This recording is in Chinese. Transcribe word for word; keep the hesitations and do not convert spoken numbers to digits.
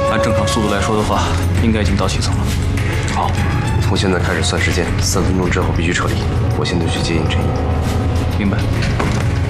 按正常速度来说的话，应该已经到七层了。 好，从现在开始算时间，三分钟之后必须撤离。我现在去接应陈毅。 明白。